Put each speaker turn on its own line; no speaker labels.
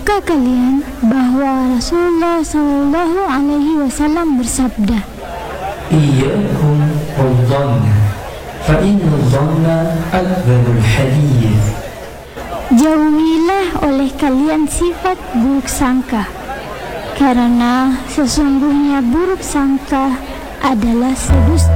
Tahukah kalian bahwa Rasulullah Shallallahu Alaihi Wasallam bersabda,
Iyyakum wadhanna, fa inna dhanna akdzabul hadits.
jauhilah oleh kalian sifat buruk sangka, karena sesungguhnya buruk sangka adalah sedusta.